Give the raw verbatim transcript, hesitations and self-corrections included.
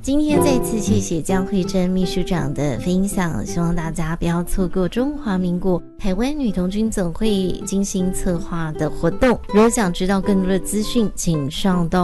今天再次谢谢江慧珍秘书长的分享，希望大家不要错过中华民国台湾女童军总会精心策划的活动。如果想知道更多的资讯，请上到